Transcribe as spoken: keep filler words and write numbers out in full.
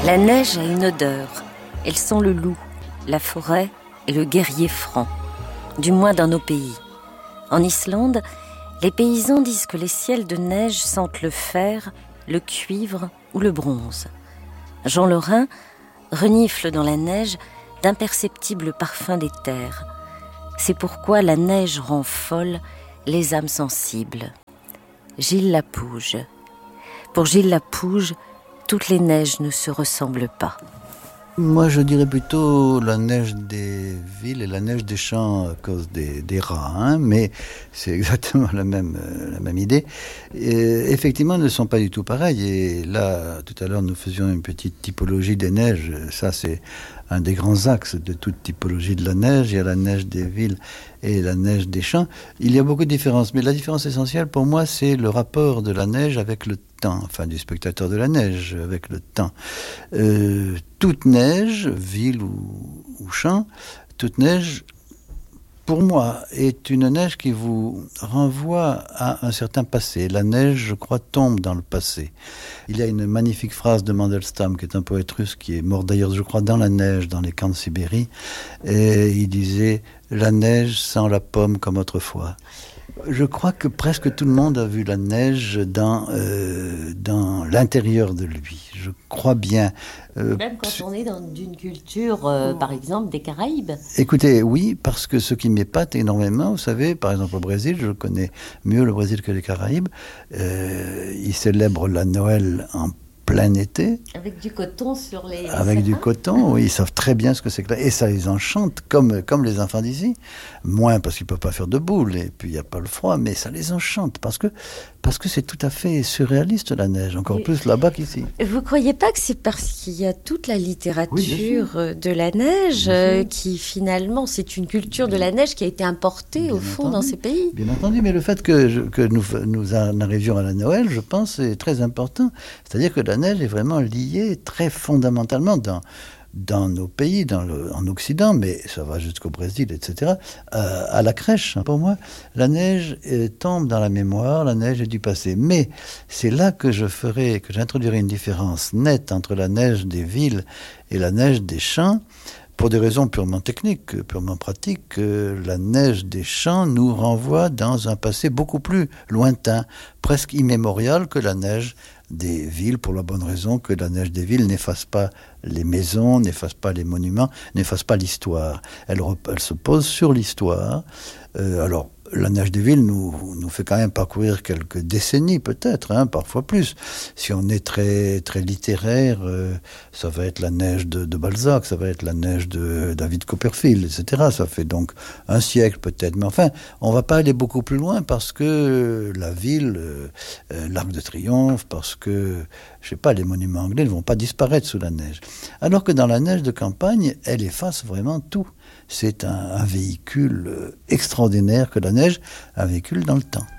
La neige a une odeur. Elle sent le loup, la forêt et le guerrier franc. Du moins dans nos pays. En Islande, les paysans disent que les ciels de neige sentent le fer, le cuivre ou le bronze. Jean Lorrain renifle dans la neige d'imperceptibles parfums des terres. C'est pourquoi la neige rend folle les âmes sensibles. Gilles Lapouge. Pour Gilles Lapouge, toutes les neiges ne se ressemblent pas. Moi, je dirais plutôt la neige des villes et la neige des champs à cause des, des rats, hein, mais c'est exactement la même, euh, la même idée. Et, effectivement, elles ne sont pas du tout pareilles. Et là, tout à l'heure, nous faisions une petite typologie des neiges. Ça, c'est un des grands axes de toute typologie de la neige. Il y a la neige des villes et la neige des champs. Il y a beaucoup de différences, mais la différence essentielle pour moi, c'est le rapport de la neige avec le temps, enfin du spectateur de la neige avec le temps. Euh, toute neige, ville ou, ou champ, toute neige, pour moi, est une neige qui vous renvoie à un certain passé. La neige, je crois, tombe dans le passé. Il y a une magnifique phrase de Mandelstam, qui est un poète russe, qui est mort d'ailleurs, je crois, dans la neige, dans les camps de Sibérie. Et il disait « La neige sent la pomme comme autrefois ». Je crois que presque tout le monde a vu la neige dans, euh, dans l'intérieur de lui. Je crois bien. Euh, Même quand on est dans une culture, euh, par exemple, des Caraïbes. Écoutez, oui, parce que ce qui m'épate énormément, vous savez, par exemple au Brésil, je connais mieux le Brésil que les Caraïbes, euh, ils célèbrent la Noël en plein été. Avec du coton sur les... Avec du coton, oui, ils savent très bien ce que c'est que là. Et ça les enchante, comme, comme les enfants d'ici. Moins parce qu'ils ne peuvent pas faire de boules, et puis il n'y a pas le froid, mais ça les enchante, parce que, parce que c'est tout à fait surréaliste, la neige, encore et plus là-bas qu'ici. Vous ne croyez pas que c'est parce qu'il y a toute la littérature oui, de la neige, euh, qui finalement, c'est une culture de la neige qui a été importée, bien au fond, entendu, dans ces pays? Bien entendu, mais le fait que, je, que nous, nous en arrivions à la Noël, je pense, est très important. C'est-à-dire que la neige est vraiment liée très fondamentalement dans, dans nos pays, dans le, en Occident, mais ça va jusqu'au Brésil, et cetera, euh, à la crèche. Pour moi, la neige euh, tombe dans la mémoire, la neige est du passé. Mais c'est là que je ferai, que j'introduirai une différence nette entre la neige des villes et la neige des champs. Pour des raisons purement techniques, purement pratiques, euh, la neige des champs nous renvoie dans un passé beaucoup plus lointain, presque immémorial que la neige des villes, pour la bonne raison que la neige des villes n'efface pas les maisons, n'efface pas les monuments, n'efface pas l'histoire. Elle, elle se pose sur l'histoire. Euh, alors, la neige des villes nous, nous fait quand même parcourir quelques décennies, peut-être, hein, parfois plus. Si on est très, très littéraire, euh, ça va être la neige de, de Balzac, ça va être la neige de David Copperfield, et cetera. Ça fait donc un siècle, peut-être. Mais enfin, on ne va pas aller beaucoup plus loin parce que la ville, euh, euh, l'Arc de Triomphe, parce que, je ne sais pas, les monuments anglais ne vont pas disparaître sous la neige. Alors que dans la neige de campagne, elle efface vraiment tout. C'est un, un véhicule extraordinaire que la neige, un véhicule dans le temps.